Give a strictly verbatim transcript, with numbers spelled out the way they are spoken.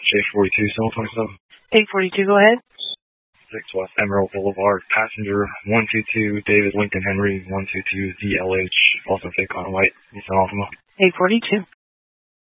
J forty-two, seven twenty-seven. eight forty-two, go ahead. six West Emerald Boulevard, passenger one two two, David Lincoln Henry, one two two, D L H, also fake on white, Nissan Altima. eight forty-two.